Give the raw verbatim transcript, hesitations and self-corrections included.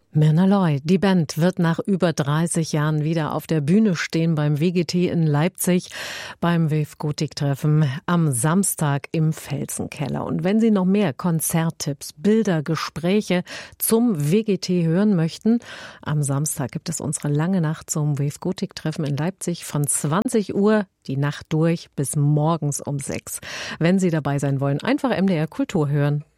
Myrna Loy, die Band wird nach über dreißig Jahren wieder auf der Bühne stehen beim W G T in Leipzig, beim Wave Gothic Treffen am Samstag im Felsenkeller. Und wenn Sie noch mehr Konzerttipps, Bilder, Gespräche zum W G T hören möchten, am Samstag gibt es unsere lange Nacht zum Wave Gothic Treffen in Leipzig von zwanzig Uhr die Nacht durch bis morgens um sechs. Wenn Sie dabei sein wollen, einfach M D R Kultur hören.